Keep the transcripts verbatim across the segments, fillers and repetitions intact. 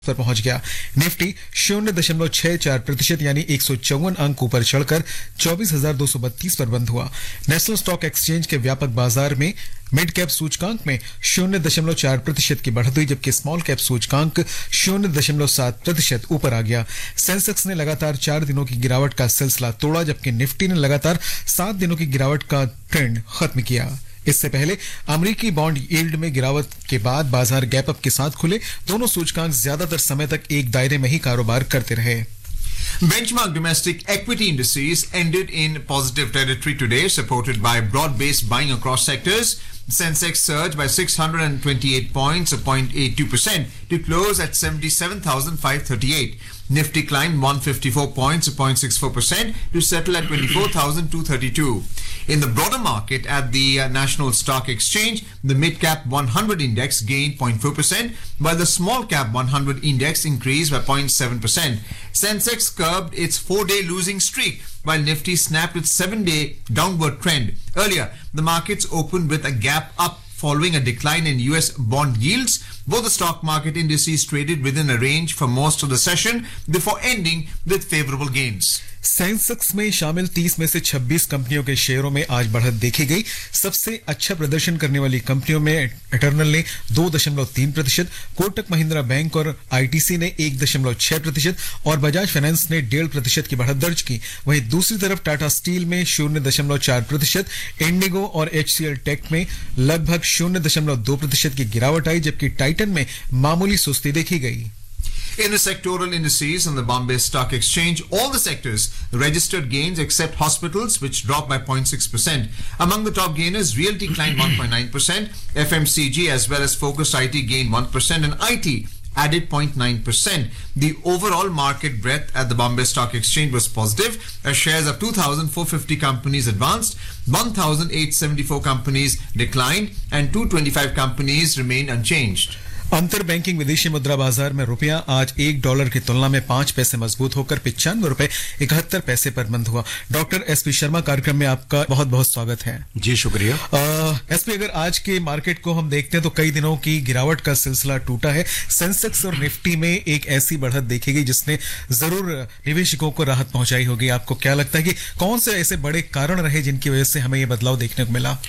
पर पहुंच गया। निफ्टी शून्य दशमलव छह चार प्रतिशत यानी एक सौ चौवन अंक ऊपर चढ़कर चौबीस हजार दो सौ बत्तीस पर बंद हुआ। नेशनल स्टॉक एक्सचेंज के व्यापक बाजार में मिड कैप सूचकांक में शून्य दशमलव चार प्रतिशत की बढ़त हुई, जबकि स्मॉल कैप सूचकांक शून्य दशमलव सात प्रतिशत ऊपर आ गया। सेंसेक्स ने लगातार चार दिनों की गिरावट का सिलसिला तोड़ा, जबकि निफ्टी ने लगातार सात दिनों की गिरावट का ट्रेंड खत्म किया। इससे पहले अमेरिकी बॉन्ड यील्ड में गिरावट के बाद बाजार गैप अप के साथ खुले। दोनों सूचकांक ज्यादातर समय तक एक दायरे में ही कारोबार करते रहे। Benchmark domestic equity indices ended in positive territory today, supported by broad-based buying across sectors. Sensex surged by six hundred twenty-eight points, zero point eight two percent, to close at seventy-seven thousand five hundred thirty-eight. Nifty climbed one hundred fifty-four points, zero point six four percent, to settle at twenty-four thousand two hundred thirty-two. In the broader market, at the uh, National Stock Exchange, the mid-cap one hundred index gained zero point four percent, while the small-cap one hundred index increased by zero point seven percent. Sensex curbed its four-day losing streak, while Nifty snapped its seven-day downward trend. Earlier, the markets opened with a gap up following a decline in U S bond yields. Both the stock market indices traded within a range for most of the session before ending with favorable gains. Sensex में शामिल तीस में से छब्बीस कंपनियों के शेयरों में आज बढ़त देखी गई। सबसे अच्छा प्रदर्शन करने वाली कंपनियों में एटर्नल ने दो दशमलव तीन प्रतिशत, कोटक महिंद्रा बैंक और आईटीसी ने एक दशमलव छह प्रतिशत और बजाज फाइनेंस ने डेढ़ प्रतिशत की बढ़त दर्ज की। वहीं दूसरी तरफ टाटा स्टील में शून्य दशमलव चार प्रतिशत, इंडिगो और एचसीएल टेक में लगभग शून्य दशमलव दो प्रतिशत की गिरावट आई, जबकि टाइटन में मामूली सुस्ती देखी गई। In the sectoral indices on the Bombay Stock Exchange, all the sectors registered gains except hospitals, which dropped by zero point six percent. Among the top gainers, realty climbed one point nine percent, F M C G as well as focused I T gained one percent, and I T added zero point nine percent. The overall market breadth at the Bombay Stock Exchange was positive, as shares of two thousand four hundred fifty companies advanced, one thousand eight hundred seventy-four companies declined, and two hundred twenty-five companies remained unchanged. अंतर banking विदेशी मुद्रा बाजार में रुपया आज एक dollar की तुलना में पांच पैसे मजबूत होकर पिचानवे रुपए इकहत्तर पैसे पर बंद हुआ। डॉक्टर एस पी शर्मा, कार्यक्रम में आपका बहुत बहुत स्वागत है। जी शुक्रिया। एस पी, अगर आज के मार्केट को हम देखते हैं तो कई दिनों की गिरावट का सिलसिला टूटा है। सेंसेक्स और निफ्टी में एक ऐसी बढ़त देखी गई जिसने जरूर निवेशकों को राहत पहुंचाई होगी। आपको क्या लगता है कि कौन से ऐसे बड़े कारण रहे जिनकी वजह से हमें ये बदलाव देखने को मिला?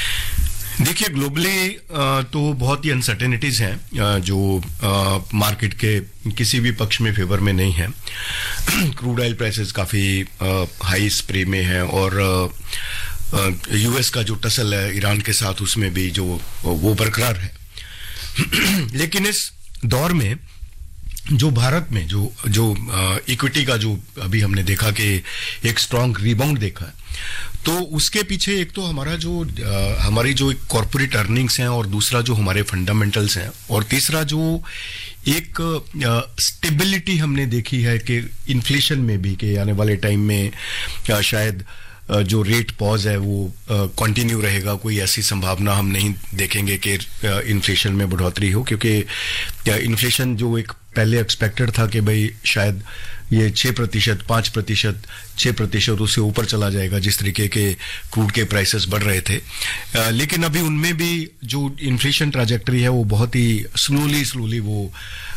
देखिए, ग्लोबली तो बहुत ही अनसर्टेनिटीज हैं जो मार्केट के किसी भी पक्ष में फेवर में नहीं है। क्रूड ऑयल प्राइसेस काफ़ी हाई स्प्रे में है और यूएस का जो टसल है ईरान के साथ, उसमें भी जो वो बरकरार है। लेकिन इस दौर में जो भारत में जो जो इक्विटी का जो अभी हमने देखा कि एक स्ट्रांग रिबाउंड देखा है, तो उसके पीछे एक तो हमारा जो आ, हमारी जो कॉर्पोरेट अर्निंग्स हैं और दूसरा जो हमारे फंडामेंटल्स हैं और तीसरा जो एक स्टेबिलिटी हमने देखी है कि इन्फ्लेशन में भी कि आने वाले टाइम में आ, शायद आ, जो रेट पॉज है वो कंटिन्यू रहेगा। कोई ऐसी संभावना हम नहीं देखेंगे कि इन्फ्लेशन में बढ़ोतरी हो, क्योंकि इन्फ्लेशन जो एक पहले एक्सपेक्टेड था कि भाई शायद ये छः प्रतिशत पाँच प्रतिशत छः प्रतिशत उससे ऊपर चला जाएगा जिस तरीके के क्रूड के प्राइसेस बढ़ रहे थे, आ, लेकिन अभी उनमें भी जो इन्फ्लेशन ट्रैजेक्टरी है वो बहुत ही स्लोली स्लोली वो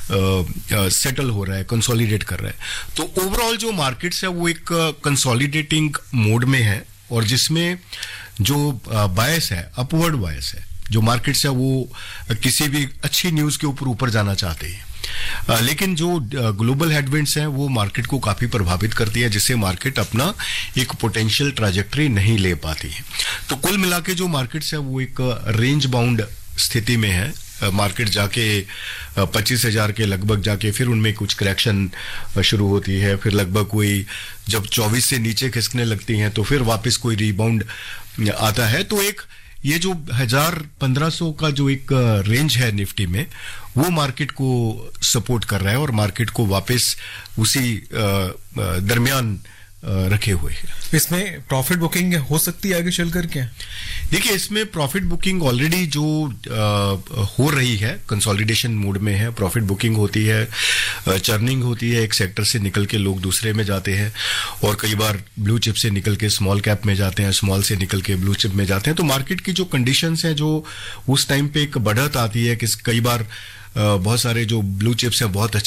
सेटल हो रहा है, कंसोलिडेट कर रहा है। तो ओवरऑल जो मार्केट्स है वो एक कंसोलिडेटिंग मोड में है और जिसमें जो बायस है, अपवर्ड बायस है, जो मार्केट्स है वो किसी भी अच्छी न्यूज़ के ऊपर ऊपर जाना चाहते हैं। आ, लेकिन जो ग्लोबल हेडविंड्स हैं वो मार्केट को काफ़ी प्रभावित करती है, जिससे मार्केट अपना एक पोटेंशियल ट्रैजेक्टरी नहीं ले पाती है। तो कुल मिला के जो मार्केट्स है वो एक रेंज बाउंड स्थिति में है। मार्केट जाके पच्चीस हजार के लगभग जाके फिर उनमें कुछ करेक्शन शुरू होती है, फिर लगभग कोई जब चौबीस से नीचे खिसकने लगती हैं तो फिर वापस कोई रिबाउंड आता है। तो एक ये जो हजार पंद्रह सौ का जो एक रेंज है निफ्टी में, वो मार्केट को सपोर्ट कर रहा है और मार्केट को वापस उसी दरमियान रखे हुए हैं। इसमें प्रॉफिट बुकिंग हो सकती है आगे चलकर क्या? देखिए, इसमें प्रॉफिट बुकिंग ऑलरेडी जो आ, हो रही है, कंसोलिडेशन मोड में है। प्रॉफिट बुकिंग होती है, चर्निंग होती है, एक सेक्टर से निकल के लोग दूसरे में जाते हैं और कई बार ब्लू चिप से निकल के स्मॉल कैप में जाते हैं, स्मॉल से निकल के ब्लू चिप में जाते हैं। तो मार्केट की जो कंडीशंस हैं, जो उस टाइम पे एक बढ़त आती है कि कई बार बहुत सारे जो ब्लू चिप्स हैं बहुत अच्छे